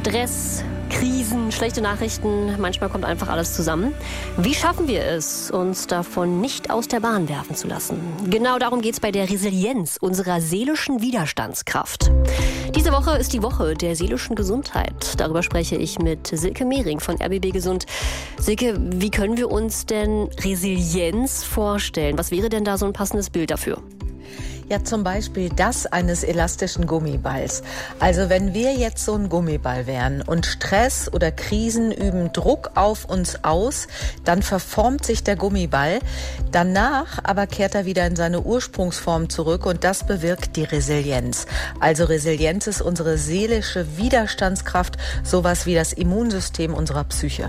Stress, Krisen, schlechte Nachrichten, manchmal kommt einfach alles zusammen. Wie schaffen wir es, uns davon nicht aus der Bahn werfen zu lassen? Genau darum geht es bei der Resilienz, unserer seelischen Widerstandskraft. Diese Woche ist die Woche der seelischen Gesundheit. Darüber spreche ich mit Silke Mehring von RBB Gesund. Silke, wie können wir uns denn Resilienz vorstellen? Was wäre denn da so ein passendes Bild dafür? Ja, zum Beispiel das eines elastischen Gummiballs. Also wenn wir jetzt so ein Gummiball wären und Stress oder Krisen üben Druck auf uns aus, dann verformt sich der Gummiball. Danach aber kehrt er wieder in seine Ursprungsform zurück und das bewirkt die Resilienz. Also Resilienz ist unsere seelische Widerstandskraft, sowas wie das Immunsystem unserer Psyche.